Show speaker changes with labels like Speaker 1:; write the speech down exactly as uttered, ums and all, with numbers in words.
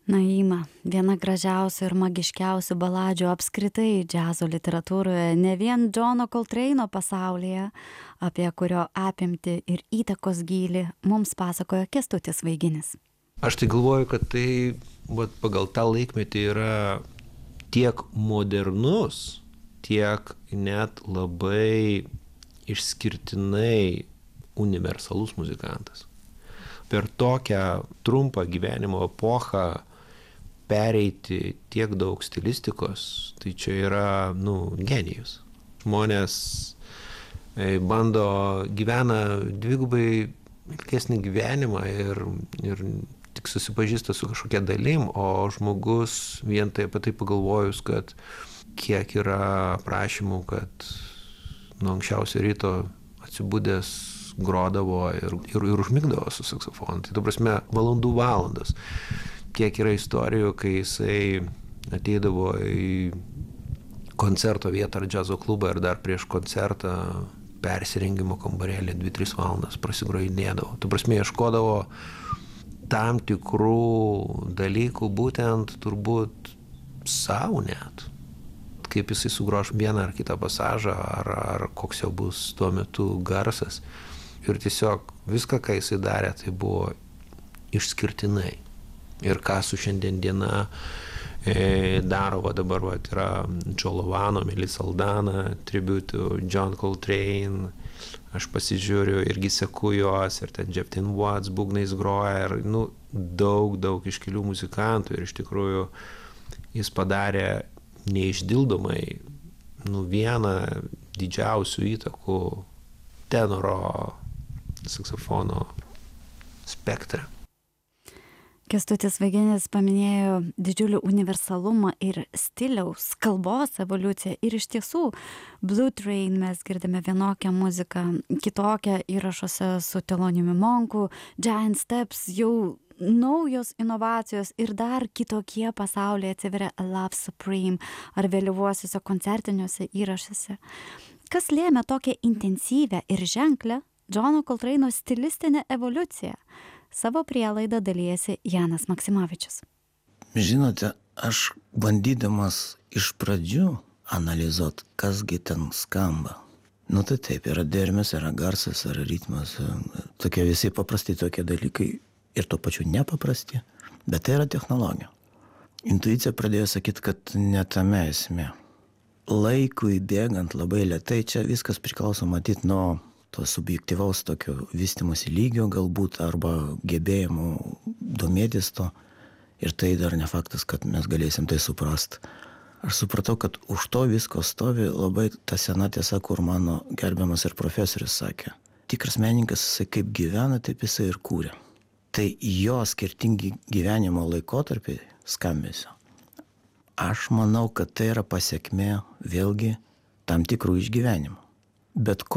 Speaker 1: Naima, viena gražiausių ir magiškiausių baladžių apskritai džiazo literatūroje, ne vien Džono Coltrane'o pasaulyje, apie kurio apimtį ir įtakos gylį mums pasakojo Kęstutis Vaiginis.
Speaker 2: Aš tai galvoju, kad tai vat, pagal tą laikmetį yra tiek modernus, tiek net labai išskirtinai universalus muzikantas. Per tokią trumpą gyvenimo epochą pereiti tiek daug stilistikos, tai čia yra, nu, genijus. Žmonės bando, gyvena dvigubai ilgesnį gyvenimą ir, ir tik susipažįsta su kažkokia dalim, o žmogus vien tai apie tai pagalvojus, kad kiek yra prašymų, kad nuo anksčiausio ryto atsibudęs grodavo ir, ir, ir užmigdavo su saksofonu. Tai, tu prasme, valandų valandas. Kiek yra istorijų, kai jisai ateidavo į koncerto vietą ar džiazo klubą ir dar prieš koncertą persirengimo kambarėlį dvi tris valandas prasigrojinėdavo. Tu prasme, ieškodavo tam tikrų dalykų, būtent turbūt savo net. Kaip jisai sugroš vieną ar kitą pasažą, ar, ar koks jau bus tuo metu garsas. Ir tiesiog viską, ką jisai darė, tai buvo išskirtinai. Ir ką su šiandien diena e, daro, va dabar va, yra Joe Lovano, Melissa Aldana, tributų, John Coltrane, aš pasižiūriu, irgi seku juos, ir ten Jeff Tin Watts būgnais groja, ir nu, daug, daug iškilių muzikantų, ir iš tikrųjų jis padarė neišdildomai nu, vieną didžiausių įtakų tenoro saksofono spektrą.
Speaker 1: Kęstutis Vaiginis paminėjo didžiulį universalumą ir stiliaus, kalbos evoliuciją. Ir iš tiesų, Blue Train mes girdime vienokią muziką, kitokią įrašuose su Theloniumi Monku, Giant Steps jau naujos inovacijos ir dar kitokie pasaulyje atsiveria Love Supreme ar vėlyvuosiuose koncertiniuose įrašuose. Kas lėmė tokią intensyvę ir ženklę Džono Coltrane'o stilistinę evoliuciją? Savo prielaidą dalijasi Janas Maksimovičius.
Speaker 3: Žinote, aš bandydamas iš pradžių analizuot, kasgi ten skamba. Nu tai taip, yra dermės, yra garsas, yra ritmas, tokie visi paprasti tokie dalykai ir tuo pačiu nepaprasti, bet tai yra technologija. Intuicija pradėjo sakyti, kad ne tame esmė. Laikui bėgant labai lėtai, čia viskas priklauso matyti nuo to subjektyvaus tokio vystymosi lygio galbūt arba gebėjimų domėtis to. Ir tai dar ne faktas, kad mes galėsim tai suprast. Aš supratau, kad už to visko stovi labai ta sena tiesa, kur mano gerbiamas ir profesorius sakė. Tikras menininkas, jisai kaip gyvena, taip jisai ir kūrė. Tai jo skirtingi gyvenimo laikotarpiai skambesio. Aš manau, kad tai yra pasekmė vėlgi tam tikrų išgyvenimų. Bet ko